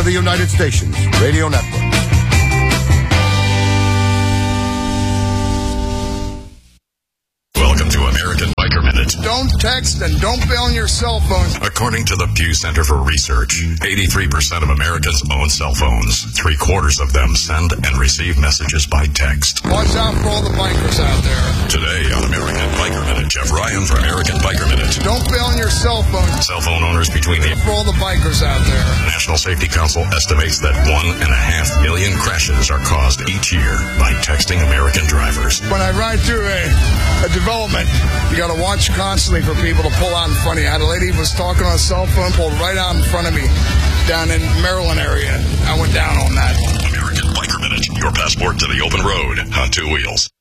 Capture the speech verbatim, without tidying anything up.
the United Stations Radio Network. Welcome to American Biker Minute. Don't text and don't be on your cell phone. According to the Pew Center for Research, eighty-three percent of Americans own cell phones. Three quarters of them send and receive messages by text. Watch out for all the bikers out there. Today on American Biker Minute, Jeff Ryan for American Biker Minute. Don't be on your cell phone. Cell phone owners between the... For all the bikers out there. National Safety Council estimates that one and a half million crashes are caused each year by texting American drivers. When I ride through a, a development, you got to watch constantly for people to pull out in front of you. I had a lady who was talking on a cell phone, pulled right out in front of me down in Maryland area. I went down on that. American Biker Minute, your passport to the open road on two wheels.